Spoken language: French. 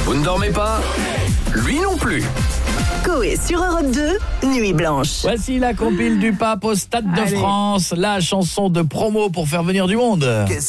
Vous ne dormez pas? Lui non plus. Coé sur Europe 2, Nuit Blanche. Voici la compile du pape au Stade de France, la chanson de promo pour faire venir du monde.